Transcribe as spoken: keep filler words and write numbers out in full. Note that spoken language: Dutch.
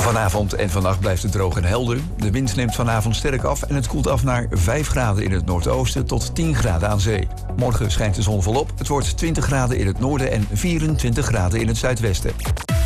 Vanavond en vannacht blijft het droog en helder. De wind neemt vanavond sterk af en het koelt af naar vijf graden in het noordoosten tot tien graden aan zee. Morgen schijnt de zon volop. Het wordt twintig graden in het noorden en vierentwintig graden in het zuidwesten.